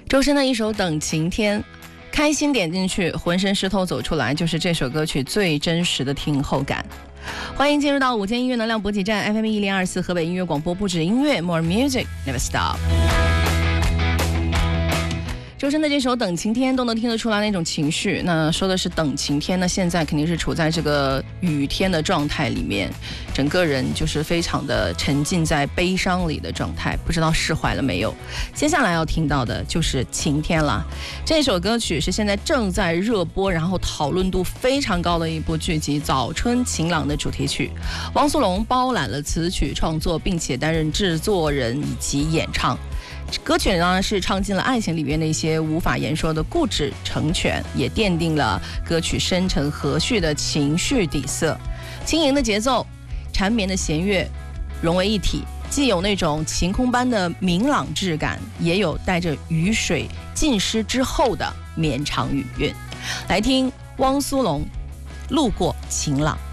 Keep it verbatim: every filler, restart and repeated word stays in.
周深的一首《等晴天》，开心点进去，浑身湿透走出来，就是这首歌曲最真实的听后感。欢迎进入到午间音乐能量补给站 F M 一零二四河北音乐广播，不止音乐 More Music Never Stop。周深的这首《等晴天》都能听得出来那种情绪，那说的是等晴天，那现在肯定是处在这个雨天的状态里面，整个人就是非常的沉浸在悲伤里的状态，不知道释怀了没有。接下来要听到的就是晴天了，这首歌曲是现在正在热播，然后讨论度非常高的一部剧集《早春晴朗》的主题曲，汪苏泷包揽了词曲创作，并且担任制作人以及演唱。歌曲呢是唱进了爱情里面的一些无法言说的固执成全，也奠定了歌曲深沉和煦的情绪底色，轻盈的节奏，缠绵的弦乐融为一体，既有那种晴空般的明朗质感，也有带着雨水浸湿之后的绵长雨韵。来听汪苏泷《路过晴朗》。